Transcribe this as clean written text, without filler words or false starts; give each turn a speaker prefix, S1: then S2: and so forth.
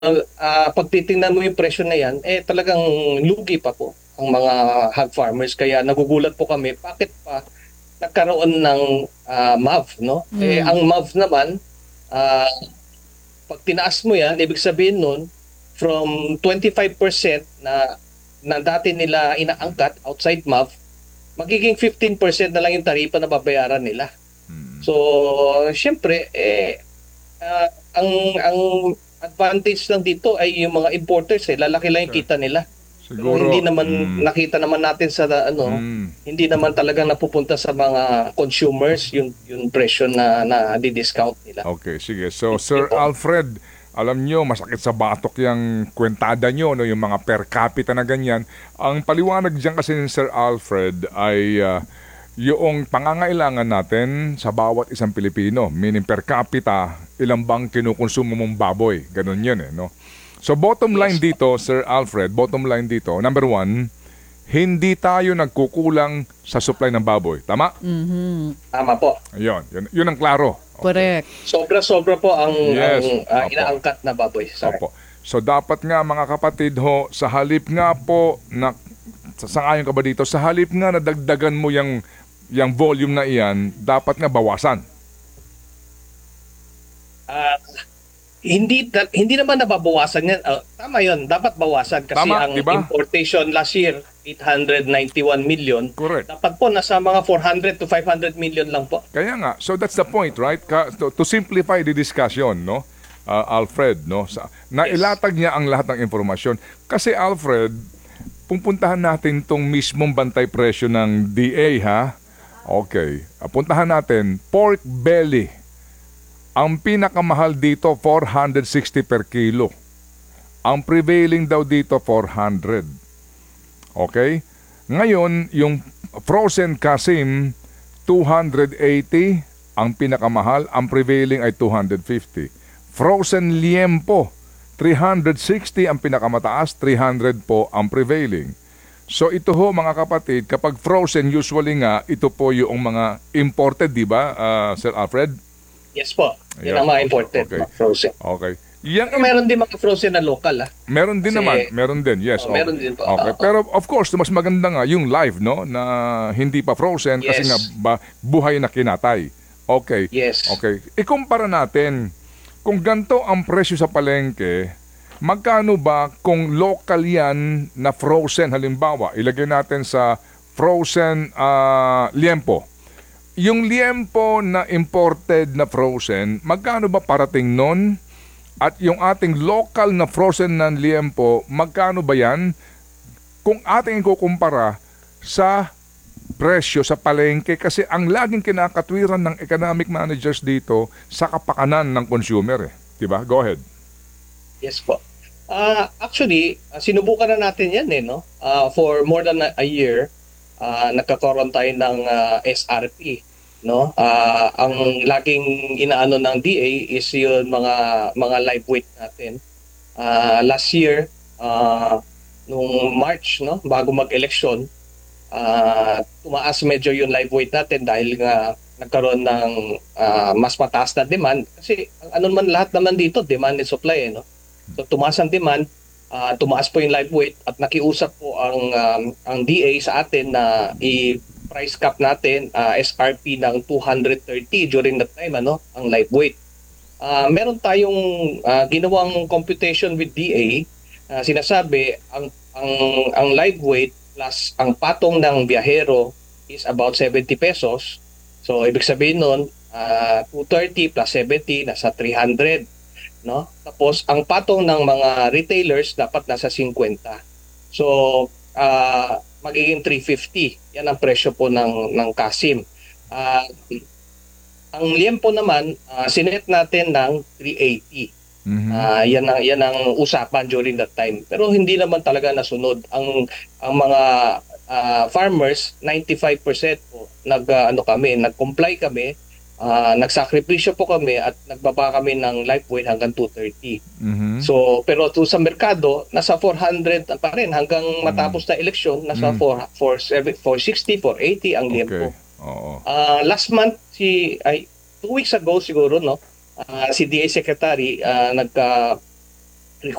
S1: pag titingnan mo yung presyo na yan, talagang lugi pa po ang mga hog farmers. Kaya nagugulat po kami, bakit pa nagkaroon ng MAV, no?
S2: Mm.
S1: Ang MAV naman, ah, pag tinaas mo yan, ibig sabihin nun, from 25% na dati nila inaangkat outside MAV, magiging 15% na lang yung taripa na babayaran nila.
S3: Mm.
S1: So, syempre, ah, ang advantage lang dito ay yung mga importers, lalaki lang yung
S3: Okay.
S1: kita nila. Pero
S3: Siguro,
S1: hindi naman nakita naman natin sa hindi naman talagang napupunta sa mga consumers yung presyo na di-discount nila.
S3: okay, sige. So,
S1: Yun
S3: Sir
S1: po.
S3: Alfred, alam nyo, masakit sa batok yung kwentada nyo, no, yung mga per capita na ganyan. Ang paliwanag dyan kasi ni Sir Alfred ay yung pangangailangan natin sa bawat isang Pilipino, meaning per capita, ilang bang kinukonsumo mong baboy. Ganun yun eh, no? So, bottom line
S1: Yes.
S3: dito, Sir Alfred, bottom line dito, number one, hindi tayo nagkukulang sa supply ng baboy. Tama?
S1: Tama po.
S3: Yun ang klaro.
S2: Correct.
S1: Sobra-sobra po ang,
S3: Yes. Opo.
S1: inaangkat na baboy. Sorry.
S3: Opo. So dapat nga mga kapatid ho, sa halip nga po na sangayon ka ba dito, sa halip nga na dagdagan mo yung volume na iyan, dapat nga bawasan.
S1: Ah, hindi naman nababawasan yan. Tama 'yon, dapat bawasan kasi
S3: Tama,
S1: ang
S3: di ba?
S1: importation last year 891 million.
S3: Correct.
S1: Dapat po nasa mga 400 to 500 million lang po.
S3: Kaya nga, so that's the point, right? To simplify the discussion, no? Alfred, no? Nailatag niya ang lahat ng impormasyon. Kasi Alfred, pupuntahan natin tong mismong bantay presyo ng DA, ha? Okay. Puntahan natin, pork belly. Ang pinakamahal dito, 460 per kilo. Ang prevailing daw dito, 400. Okay? Ngayon, yung frozen kasim, 280 ang pinakamahal, ang prevailing ay 250. Frozen liempo, 360 ang pinakamataas, 300 po ang prevailing. So ito ho mga kapatid, kapag frozen, usually nga, ito po yung mga imported, di ba, Sir Alfred?
S1: Yes po. Yan
S3: Yes.
S1: ang mga imported,
S3: Okay.
S1: mga frozen.
S3: Okay.
S1: Pero meron din mga frozen na local.
S3: Meron din
S1: Kasi-
S3: naman, meron din, yes.
S1: meron din po.
S3: Okay. Pero of course, mas maganda nga yung live, no, na hindi pa frozen kasi
S1: Yes.
S3: nga buhay na kinatay. Okay.
S1: Yes.
S3: Okay. Ikumpara natin, kung ganito ang presyo sa palengke, magkano ba kung local yan na frozen, halimbawa, ilagay natin sa frozen liempo. Yung liempo na imported na frozen, magkano ba parating nun? At yung ating local na frozen na liempo, magkano ba yan? Kung ating ikukumpara sa presyo sa palengke, kasi ang laging kinakatwiran ng economic managers dito sa kapakanan ng consumer eh. Diba? Go ahead.
S1: Yes po. Actually, sinubukan na natin yan no? For more than a year, nagkakaroon tayo ng SRP, no? Ang laging inaano ng DA is yung mga live weight natin. Last year, nung March, no, bago mag-election, tumaas medyo yung live weight natin dahil nga nagkaroon ng mas mataas na demand kasi ano naman lahat naman dito demand and supply no. So tumaas ang demand, tumaas po yung live weight at nakiusap po ang DA sa atin na i-price cap natin SRP ng 230 during that time ang live weight. Meron tayong ginawang computation with DA, sinasabi ang live weight plus ang patong ng biyahero is about 70 pesos. So ibig sabihin nun 230 plus 70 nasa 300, no? Tapos ang patong ng mga retailers dapat nasa 50. So magiging 350. Yan ang presyo po ng kasim. Ang liempo naman sinet natin ng 380. Yan ang usapan during that time. Pero hindi naman talaga nasunod. Ang mga farmers 95% po nag-comply kami, nagsakripisyo po kami at nagbaba kami ng live weight hanggang 230. So pero to sa merkado nasa 400 pa rin hanggang matapos na eleksyon, nasa 460, 480 ang liempo.
S3: Okay. Oo.
S1: Last month 2 weeks ago siguro no, si DA Secretary